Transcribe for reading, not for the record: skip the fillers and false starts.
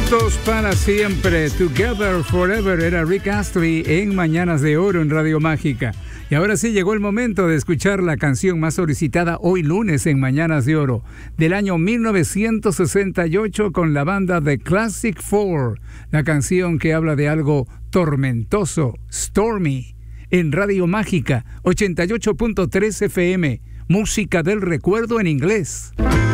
Juntos para siempre, Together Forever, era Rick Astley en Mañanas de Oro en Radio Mágica. Y ahora sí llegó el momento de escuchar la canción más solicitada hoy lunes en Mañanas de Oro, del año 1968 con la banda The Classic Four, la canción que habla de algo tormentoso, Stormy, en Radio Mágica, 88.3 FM, música del recuerdo en inglés.